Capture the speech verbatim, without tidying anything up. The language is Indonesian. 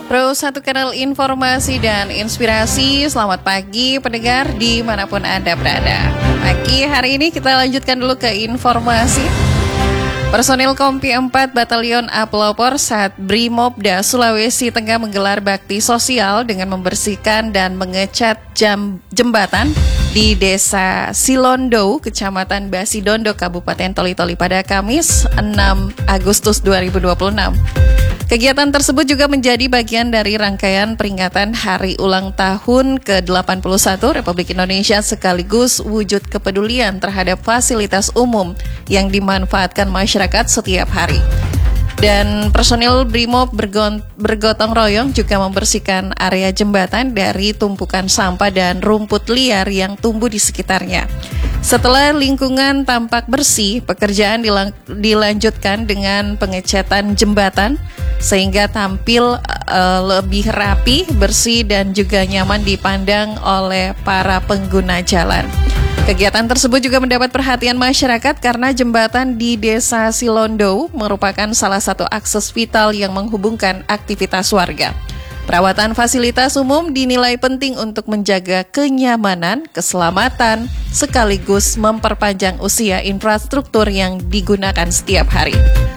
Pro satu kanal informasi dan inspirasi. Selamat pagi pendengar dimanapun Anda berada. Pagi hari ini kita lanjutkan dulu ke informasi. Personil Kompi empat Batalion A Pelopor saat Brimobda Sulawesi Tengah menggelar bakti sosial dengan membersihkan dan mengecat jam, jembatan di Desa Silondo, Kecamatan Basidondo, Kabupaten Toli-Toli pada Kamis enam Agustus dua ribu dua puluh enam. Kegiatan tersebut juga menjadi bagian dari rangkaian peringatan Hari Ulang Tahun ke delapan puluh satu Republik Indonesia sekaligus wujud kepedulian terhadap fasilitas umum yang dimanfaatkan masyarakat setiap hari. Dan personil Brimob bergon- bergotong royong juga membersihkan area jembatan dari tumpukan sampah dan rumput liar yang tumbuh di sekitarnya. Setelah lingkungan tampak bersih, pekerjaan dilang- dilanjutkan dengan pengecatan jembatan sehingga tampil uh, lebih rapi, bersih, dan juga nyaman dipandang oleh para pengguna jalan. Kegiatan tersebut juga mendapat perhatian masyarakat karena jembatan di Desa Silondo merupakan salah satu akses vital yang menghubungkan aktivitas warga. Perawatan fasilitas umum dinilai penting untuk menjaga kenyamanan, keselamatan, sekaligus memperpanjang usia infrastruktur yang digunakan setiap hari.